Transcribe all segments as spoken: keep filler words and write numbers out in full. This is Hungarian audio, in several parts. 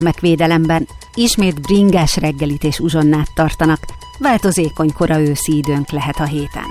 Megvédelemben ismét bringás reggelit és uzsonnát tartanak, változékony kora őszi időnk lehet a héten.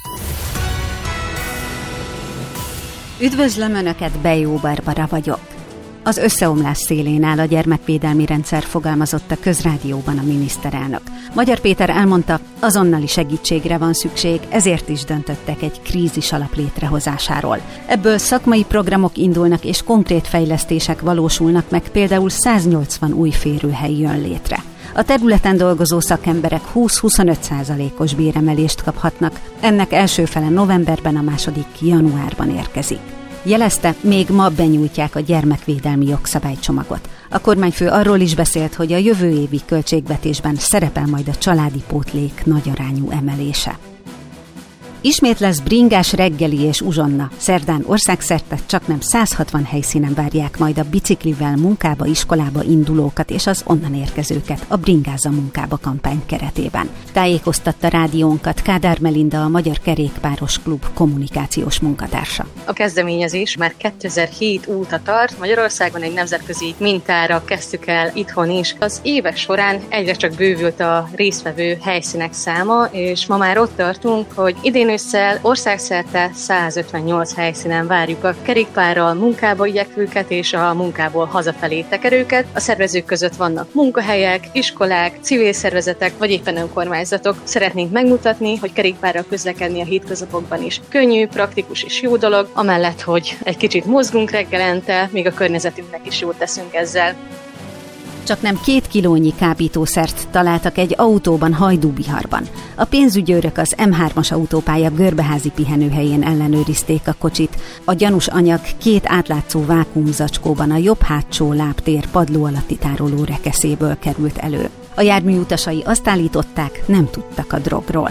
Üdvözlöm Önöket, Bejó Barbara vagyok. Az összeomlás szélén áll a gyermekvédelmi rendszer, fogalmazott a Közrádióban a miniszterelnök. Magyar Péter elmondta, azonnali segítségre van szükség, ezért is döntöttek egy krízis alap létrehozásáról. Ebből szakmai programok indulnak és konkrét fejlesztések valósulnak meg, például száznyolcvan új férőhely jön létre. A területen dolgozó szakemberek húsz-huszonöt százalékos béremelést kaphatnak, ennek első fele novemberben, a második januárban érkezik. Jelezte, még ma benyújtják a gyermekvédelmi jogszabálycsomagot. A kormányfő arról is beszélt, hogy a jövő évi költségvetésben szerepel majd a családi pótlék nagyarányú emelése. Ismét lesz bringás reggeli és uzsonna. Szerdán országszerte csaknem száz hatvan helyszínen várják majd a biciklivel munkába, iskolába indulókat és az onnan érkezőket a Bringáz a munkába kampány keretében. Tájékoztatta rádiónkat Kádár Melinda, a Magyar Kerékpáros Klub kommunikációs munkatársa. A kezdeményezés már kétezer-hét óta tart, Magyarországon egy nemzetközi mintára kezdtük el itthon is. Az évek során egyre csak bővült a résztvevő helyszínek száma, és ma már ott tartunk, hogy idén ősszel országszerte száz ötvennyolc helyszínen várjuk a kerékpárral munkába igyekvőket és a munkából hazafelé tekerőket. A szervezők között vannak munkahelyek, iskolák, civil szervezetek vagy éppen önkormányzatok. Szeretnénk megmutatni, hogy kerékpárral közlekedni a hétköznapokban is könnyű, praktikus és jó dolog, amellett, hogy egy kicsit mozgunk reggelente, még a környezetünknek is jót teszünk ezzel. Csaknem két kilónyi kábítószert találtak egy autóban Hajdúbiharban. A pénzügyőrök az em hármas autópálya görbeházi pihenőhelyén ellenőrizték a kocsit. A gyanús anyag két átlátszó vákuumzacskóban a jobb hátsó lábtér padló alatti tároló rekeszéből került elő. A jármű utasai azt állították, nem tudtak a drogról.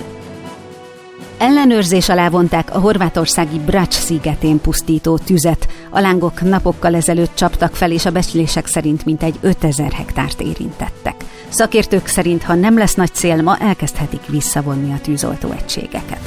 Ellenőrzés alá vonták a horvátországi Brač szigetén pusztító tüzet. A lángok napokkal ezelőtt csaptak fel, és a becslések szerint mintegy ötezer hektárt érintettek. Szakértők szerint, ha nem lesz nagy cél, ma elkezdhetik visszavonni a tűzoltó egységeket.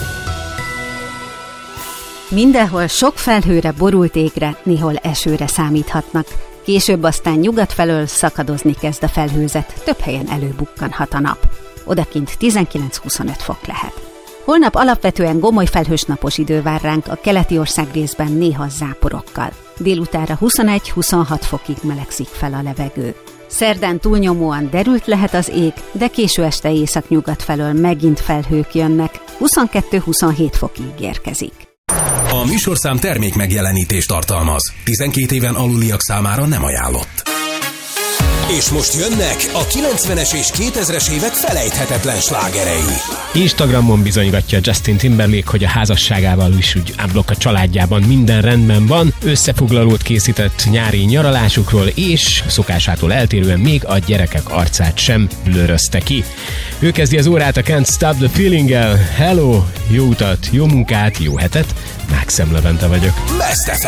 Mindenhol sok felhőre, borult égre, néhol esőre számíthatnak. Később aztán nyugat felől szakadozni kezd a felhőzet, több helyen előbukkanhat a nap. Odakint tizenkilenc-huszonöt fok lehet. Holnap alapvetően gomoly felhős napos idő vár ránk, a keleti ország részben néha záporokkal. Délutánra huszonegy-huszonhat fokig melegszik fel a levegő. Szerdán túlnyomóan derült lehet az ég, de késő este északnyugat felől megint felhők jönnek, huszonkettő-huszonhét fokig érkezik. A műsorszám termék megjelenítést tartalmaz. tizenkét éven aluliak számára nem ajánlott. És most jönnek a kilencvenes és kétezres évek felejthetetlen slágerei. Instagramon bizonygatja Justin Timberlake, hogy a házasságával is úgy ámblok a családjában minden rendben van. Összefoglalót készített nyári nyaralásukról, és szokásától eltérően még a gyerekek arcát sem blőrözte ki. Ő kezdi az órát a Can't Stop the Feeling-el. Hello, jó utat, jó munkát, jó hetet. Mákszem Levente vagyok.